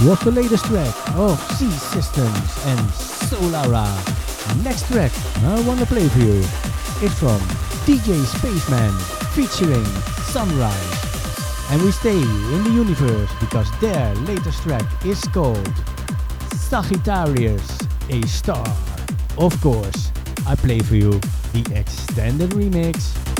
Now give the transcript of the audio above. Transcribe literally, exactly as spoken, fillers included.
was the latest track of C Systems and Solara. Next track I wanna play for you is from D J Spaceman featuring Sunrise. And we stay in the universe because their latest track is called Sagittarius, a Star. Of course, I play for you the extended remix.